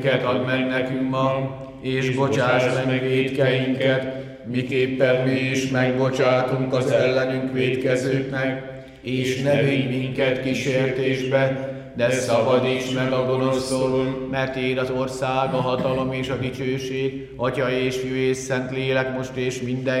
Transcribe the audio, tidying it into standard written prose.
add meg nekünk ma, és bocsáss meg vétkeinket, miképpen mi is megbocsátunk az ellenünk vétkezőknek, és ne vigy minket kísértésbe, de szabadíts meg a gonosztól, mert Éd az ország, a hatalom és a dicsőség, Atya és Fiú és Szent Lélek most és minden